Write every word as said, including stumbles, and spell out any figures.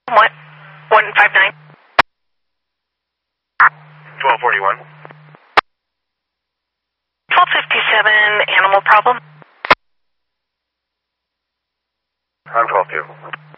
What? one five nine. twelve forty-one. twelve fifty-seven, animal problem. I'm twelve two.